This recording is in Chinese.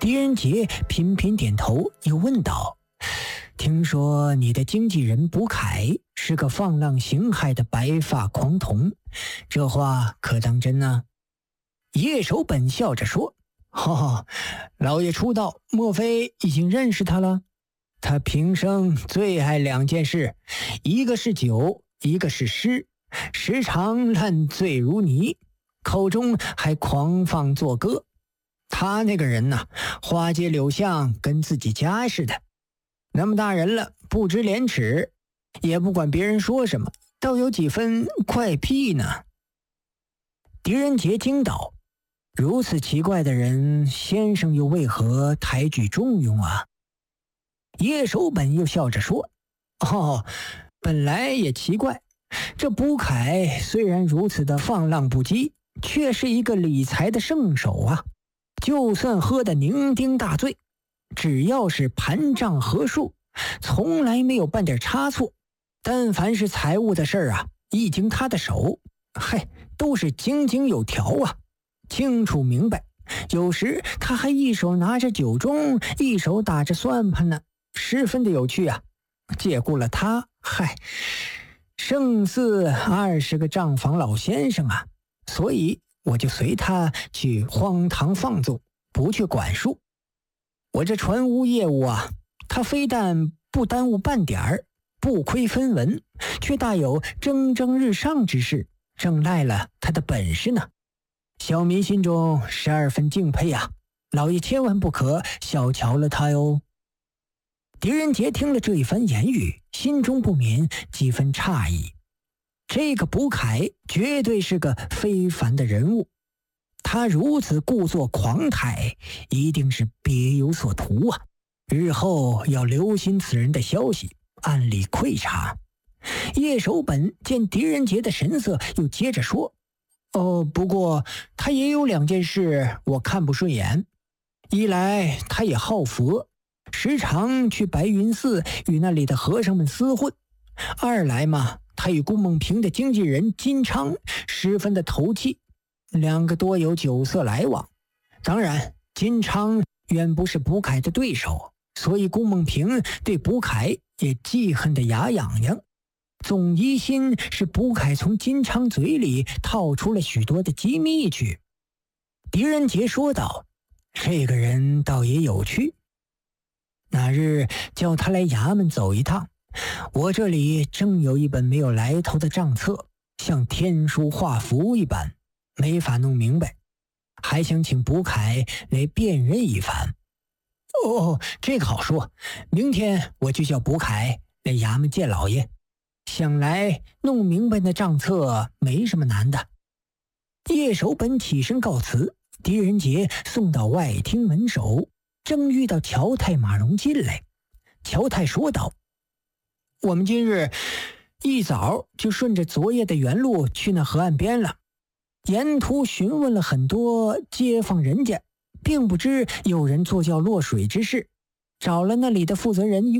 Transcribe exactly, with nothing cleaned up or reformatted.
狄仁杰频频点头，又问道：听说你的经纪人卜凯是个放浪形骸的白发狂童，这话可当真呢？叶守本笑着说：哈哈，老爷出道，莫非已经认识他了？他平生最爱两件事，一个是酒，一个是诗，时常烂醉如泥，口中还狂放作歌。他那个人呐、啊，花街柳巷跟自己家似的，那么大人了，不知廉耻，也不管别人说什么，倒有几分怪癖呢。狄仁杰惊道：如此奇怪的人，先生又为何抬举重用啊？叶守本又笑着说：哦，本来也奇怪，这卜凯虽然如此的放浪不羁，却是一个理财的圣手啊。就算喝得酩酊大醉，只要是盘账合数，从来没有半点差错。但凡是财务的事儿啊，一经他的手，嗨，都是井井有条啊，清楚明白。有时他还一手拿着酒盅，一手打着算盘呢，十分的有趣啊。借顾了他，嗨，胜似二十个账房老先生啊。所以我就随他去荒唐放纵，不去管束。我这船务业务啊，他非但不耽误半点儿，不亏分文，却大有蒸蒸日上之势，正赖了他的本事呢。小民心中十二分敬佩啊，老爷千万不可小瞧了他哟。狄仁杰听了这一番言语，心中不免几分诧异。这个卜凯绝对是个非凡的人物，他如此故作狂态，一定是别有所图啊！日后要留心此人的消息，暗里窥察。叶守本见狄仁杰的神色，又接着说：哦，不过他也有两件事我看不顺眼。一来他也好佛，时常去白云寺与那里的和尚们厮混；二来嘛，他与顾梦平的经纪人金昌十分的投契，两个多有酒色来往。当然，金昌远不是卜凯的对手，所以顾梦平对卜凯也记恨得牙痒痒，总疑心是卜凯从金昌嘴里套出了许多的机密去。狄仁杰说道：这个人倒也有趣，那日叫他来衙门走一趟，我这里正有一本没有来头的账册，像天书画符一般，没法弄明白，还想请卜凯来辨认一番。哦，这个好说，明天我就叫卜凯来衙门见老爷，想来弄明白那账册没什么难的。叶守本起身告辞，狄仁杰送到外厅门首，正遇到乔太马荣进来。乔太说道：我们今日一早就顺着昨夜的原路去那河岸边了，沿途询问了很多街坊人家，并不知有人坐轿落水之事，找了那里的负责人一